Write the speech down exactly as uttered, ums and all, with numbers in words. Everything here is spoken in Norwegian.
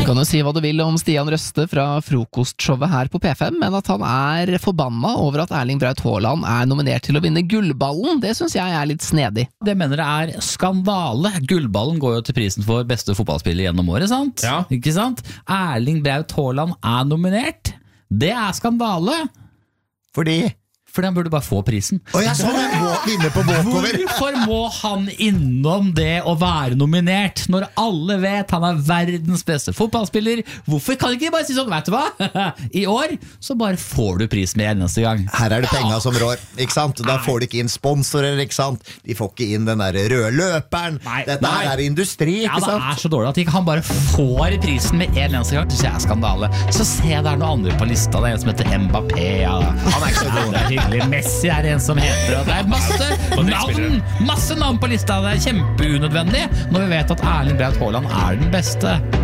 kan jo si hva du vil om Stian Røste fra frokostshowet her på P fem, men at han er forbanna over at Erling Braut Haaland er nominert til å vinne gullballen, det synes jeg er litt snedig. Det mener jeg er skandale. Gullballen går jo til prisen for beste fotballspiller gjennom året, sant? Ja. Ikke sant? Erling Braut Haaland er nominert. Det er skandale. Fordi... Fordi han burde bare få prisen. Å, jeg så den må vinne på walkover. Hvorfor må han innom det å være nominert, når alle vet han er verdens beste fotballspiller? Hvorfor kan ikke de bare si sånn, vet du hva? I år, så bare får du prisen med eneste gang. Her er det penger som rår, ikke sant? Da får de ikke inn sponsorer, ikke sant? De får ikke inn den der røde løperen. Nei, Dette nei. er industri, ikke Ja, det sant? er så dårlig at ikke han bare får prisen med en eneste gang. Det synes jeg er skandale. Så ser jeg det er noen andre på lista. Det er en som heter Mbappé. Ja. Han er ikke så god. Det er hyggelig. Messi er en som heter, og det er masse navn, masse navn på lista. Det er kjempeunødvendig når vi vet at Erling Braut Haaland er den beste.